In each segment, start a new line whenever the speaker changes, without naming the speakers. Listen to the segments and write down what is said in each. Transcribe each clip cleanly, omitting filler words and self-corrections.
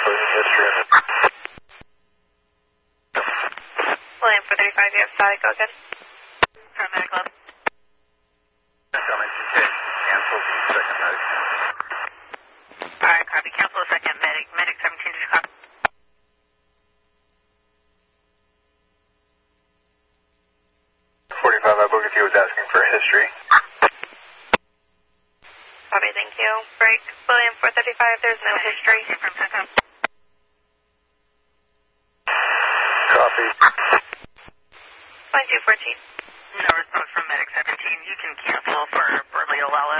including history and
William 435, you have static, go again.
Paramedic Club.
coming to take. Cancel the second medic.
Alright, copy. Cancel the second medic. Medic 17, did you copy?
I believe he was asking for history.
Copy, thank you. Break, William 435, there's no history.
From Centum.
Copy.
Line 214.
No response from Medic 17. You can cancel for Burley Olala.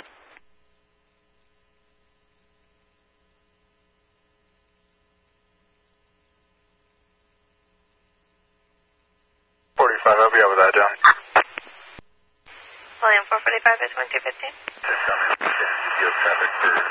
I'll be over that, John.
William 445 is 1215.
Coming to field traffic for 10.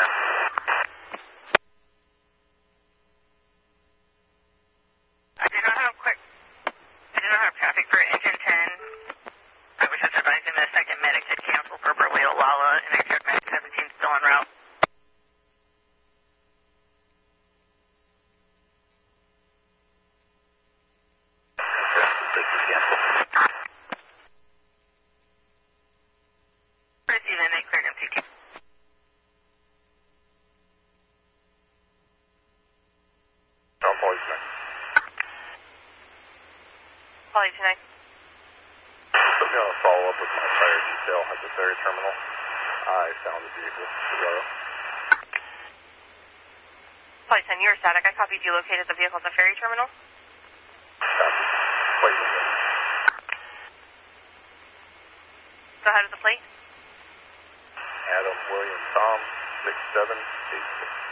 I do not have traffic for engine 10. I was just advising the second medic to cancel for Burley Olala and I checked Medic 17 still en route. Receive and make cleared MCT.
No poisoning.
Poly 29.
I'm going to follow up with my fire detail at the ferry terminal. I found the vehicle.
Poly 10, you're static. I copied you located the vehicle at the ferry terminal.
Copy. Poisoning.
Go ahead with the plate.
Adam William Tom 6786.